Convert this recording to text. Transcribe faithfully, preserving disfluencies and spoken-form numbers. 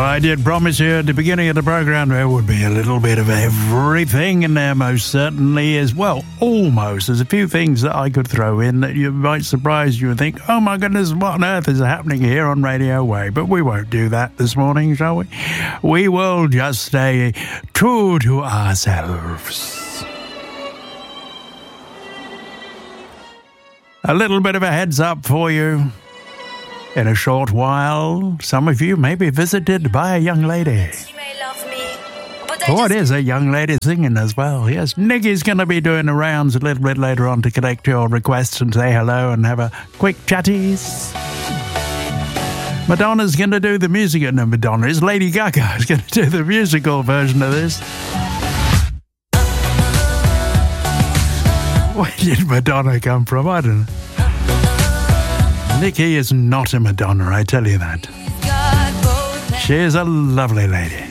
I did promise you at the beginning of the program there would be a little bit of everything, and there most certainly is. Well, almost. There's a few things that I could throw in that you might surprise you and think, oh my goodness, what on earth is happening here on Radio Way? But we won't do that this morning, shall we? We will just stay true to ourselves. A little bit of a heads up for you. In a short while, some of you may be visited by a young lady. Oh, it is a young lady singing as well. Yes, Nikki's going to be doing the rounds a little bit later on to collect your requests and say hello and have a quick chatties. Madonna's going to do the music. No, Madonna is Lady Gaga is going to do the musical version of this. Where did Madonna come from? I don't know. Nikki is not a Madonna, I tell you that. She is a lovely lady.